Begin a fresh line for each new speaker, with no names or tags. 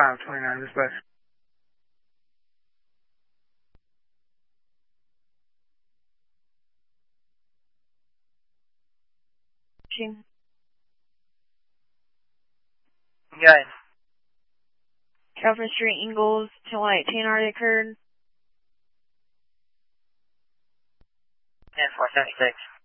529, dispatch.
Good.
Calvin Street, Ingalls, July 18 already occurred.
10-476.